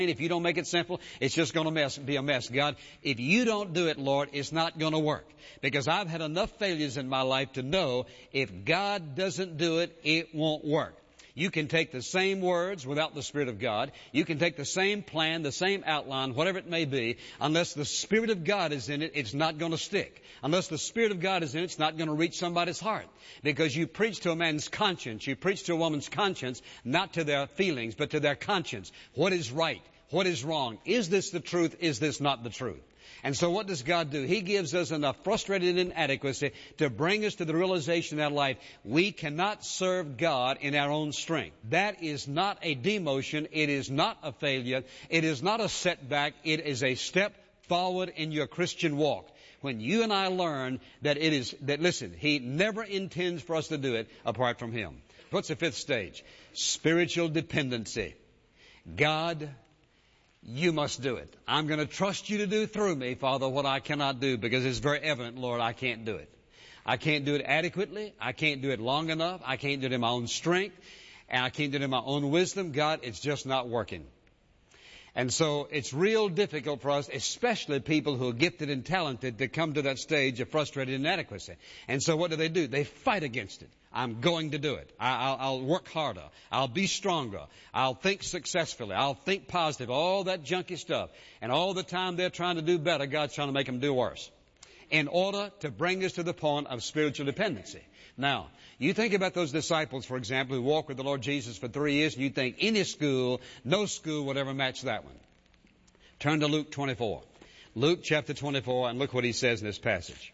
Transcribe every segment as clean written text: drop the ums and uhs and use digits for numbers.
If you don't make it simple, it's just going to be a mess. God, if you don't do it, Lord, it's not going to work. Because I've had enough failures in my life to know if God doesn't do it, it won't work. You can take the same words without the Spirit of God. You can take the same plan, the same outline, whatever it may be. Unless the Spirit of God is in it, it's not going to stick. Unless the Spirit of God is in it, it's not going to reach somebody's heart. Because you preach to a man's conscience. You preach to a woman's conscience, not to their feelings, but to their conscience. What is right? What is wrong? Is this the truth? Is this not the truth? And so what does God do? He gives us enough frustrated inadequacy to bring us to the realization in our life we cannot serve God in our own strength. That is not a demotion. It is not a failure. It is not a setback. It is a step forward in your Christian walk. When you and I learn that listen, He never intends for us to do it apart from Him. What's the fifth stage? Spiritual dependency. God, you must do it. I'm going to trust you to do through me, Father, what I cannot do, because it's very evident, Lord, I can't do it. I can't do it adequately. I can't do it long enough. I can't do it in my own strength. And I can't do it in my own wisdom. God, it's just not working. And so it's real difficult for us, especially people who are gifted and talented, to come to that stage of frustrated inadequacy. And so what do? They fight against it. I'm going to do it. I'll work harder. I'll be stronger. I'll think successfully. I'll think positive. All that junky stuff. And all the time they're trying to do better, God's trying to make them do worse. In order to bring us to the point of spiritual dependency. Now, you think about those disciples, for example, who walked with the Lord Jesus for 3 years, and you think any school, no school would ever match that one. Turn to Luke 24. Luke chapter 24, and look what he says in this passage.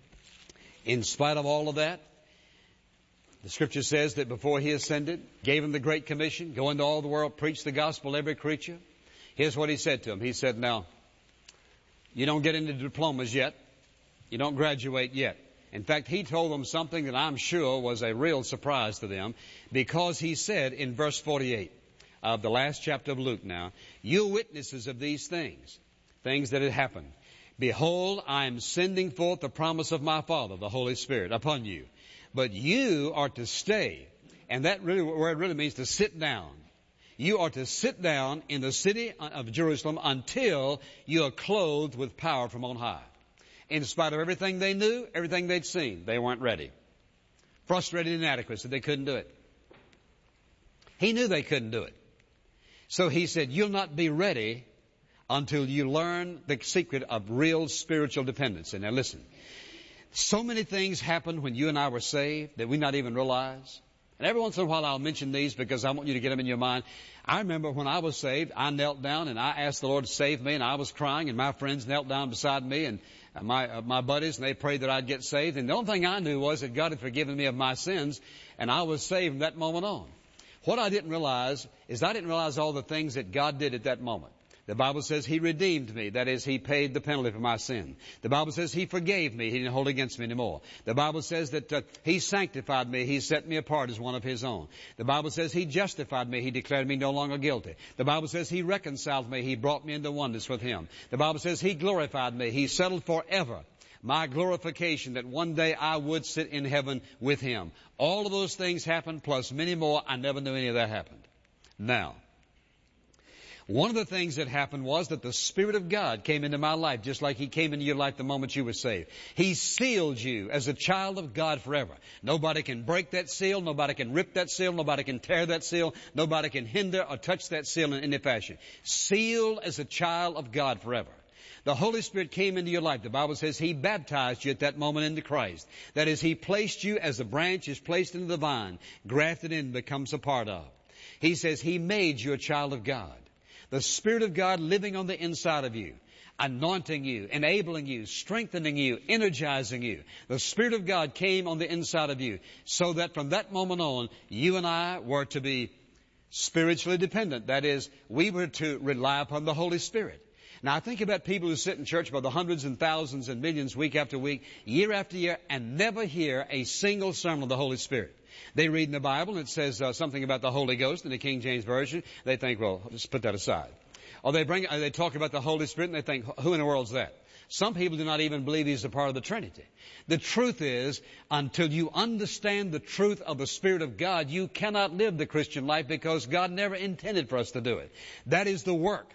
In spite of all of that, the Scripture says that before He ascended, gave Him the Great Commission, go into all the world, preach the gospel to every creature. Here's what He said to them. He said, now, you don't get into diplomas yet. You don't graduate yet. In fact, He told them something that I'm sure was a real surprise to them, because He said in verse 48 of the last chapter of Luke now, you're witnesses of these things that had happened. Behold, I am sending forth the promise of my Father, the Holy Spirit, upon you. But you are to stay. And that really, word really means to sit down. You are to sit down in the city of Jerusalem until you are clothed with power from on high. In spite of everything they knew, everything they'd seen, they weren't ready. Frustrated inadequacy, they couldn't do it. He knew they couldn't do it. So He said, you'll not be ready until you learn the secret of real spiritual dependency. Now listen, so many things happened when you and I were saved that we not even realize. And every once in a while I'll mention these because I want you to get them in your mind. I remember when I was saved, I knelt down and I asked the Lord to save me, and I was crying, and my friends knelt down beside me, and my buddies, and they prayed that I'd get saved. And the only thing I knew was that God had forgiven me of my sins, and I was saved from that moment on. What I didn't realize is I didn't realize all the things that God did at that moment. The Bible says He redeemed me. That is, He paid the penalty for my sin. The Bible says He forgave me. He didn't hold against me anymore. The Bible says that He sanctified me. He set me apart as one of His own. The Bible says He justified me. He declared me no longer guilty. The Bible says He reconciled me. He brought me into oneness with Him. The Bible says He glorified me. He settled forever my glorification, that one day I would sit in heaven with Him. All of those things happened, plus many more. I never knew any of that happened. Now, one of the things that happened was that the Spirit of God came into my life, just like He came into your life the moment you were saved. He sealed you as a child of God forever. Nobody can break that seal. Nobody can rip that seal. Nobody can tear that seal. Nobody can hinder or touch that seal in any fashion. Sealed as a child of God forever. The Holy Spirit came into your life. The Bible says He baptized you at that moment into Christ. That is, He placed you as a branch is placed into the vine, grafted in, becomes a part of. He says He made you a child of God. The Spirit of God living on the inside of you, anointing you, enabling you, strengthening you, energizing you. The Spirit of God came on the inside of you, so that from that moment on, you and I were to be spiritually dependent. That is, we were to rely upon the Holy Spirit. Now, I think about people who sit in church by the hundreds and thousands and millions week after week, year after year, and never hear a single sermon of the Holy Spirit. They read in the Bible, and it says something about the Holy Ghost in the King James Version. They think, well, just put that aside. Or they talk about the Holy Spirit, and they think, who in the world is that? Some people do not even believe He's a part of the Trinity. The truth is, until you understand the truth of the Spirit of God, you cannot live the Christian life, because God never intended for us to do it. That is the work